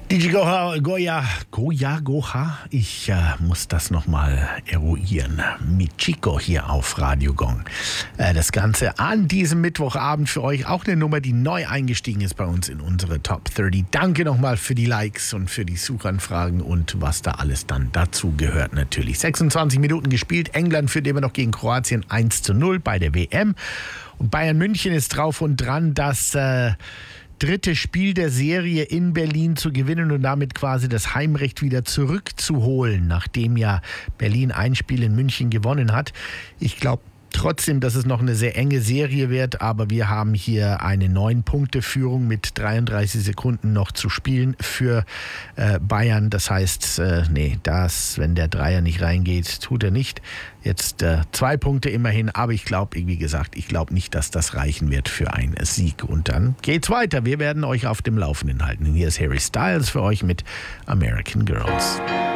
DJ Goya, ich muss das nochmal eruieren. Mit Chico hier auf Radio Gong. Das Ganze an diesem Mittwochabend für euch. Auch eine Nummer, die neu eingestiegen ist bei uns in unsere Top 30. Danke nochmal für die Likes und für die Suchanfragen und was da alles dann dazu gehört natürlich. 26 Minuten gespielt. England führt immer noch gegen Kroatien 1:0 bei der WM. Und Bayern München ist drauf und dran, das dritte Spiel der Serie in Berlin zu gewinnen und damit quasi das Heimrecht wieder zurückzuholen, nachdem ja Berlin ein Spiel in München gewonnen hat. Ich glaube trotzdem, dass es noch eine sehr enge Serie wird, aber wir haben hier eine 9-Punkte-Führung mit 33 Sekunden noch zu spielen für Bayern. Das heißt, wenn der Dreier nicht reingeht, tut er nicht. Jetzt 2 Punkte immerhin, aber ich glaube nicht, dass das reichen wird für einen Sieg. Und dann geht's weiter. Wir werden euch auf dem Laufenden halten. Hier ist Harry Styles für euch mit American Girls.